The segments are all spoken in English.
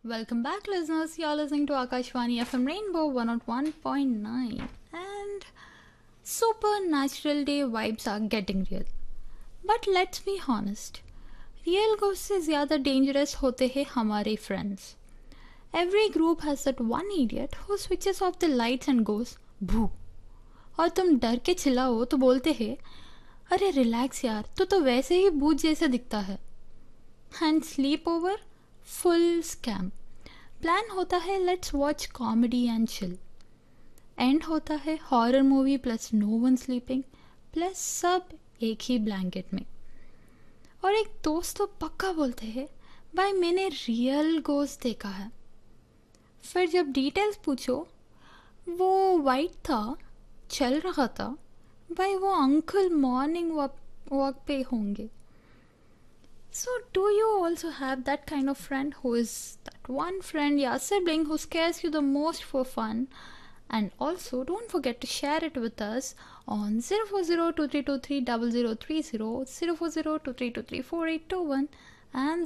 Welcome back, listeners. You're listening to Akashvani FM Rainbow 101.9, and supernatural day vibes are getting real. But let's be honest, real ghosts से ज़्यादा dangerous होते हैं हमारे friends. Every group has that one idiot who switches off the lights and goes भू. और तुम डर के चिल्लाओ तो बोलते हैं अरे रिलैक्स यार तो वैसे ही भूत जैसा दिखता है. And sleep over full scam. Plan होता है let's watch comedy and chill. And होता है horror movie plus no one sleeping plus सब एक ही ब्लैंकेट में. और एक दोस्त तो पक्का बोलते हैं भाई मैंने रियल गोस्ट देखा है. फिर जब डिटेल्स पूछो वो वाइट था, चल रहा था, भाई वो अंकल मॉर्निंग वॉक पे होंगे. So, do you also have that kind of friend who is that one friend, your sibling who scares you the most for fun? And also, don't forget to share it with us on 04023230030, 04023234821, and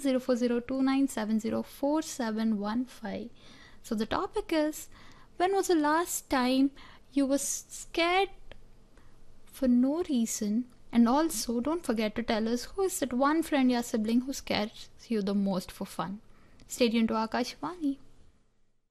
04029704715. So, the topic is when was the last time you were scared for no reason? And also, don't forget to tell us who is that one friend or sibling who scares you the most for fun. Stay tuned to Akashvani.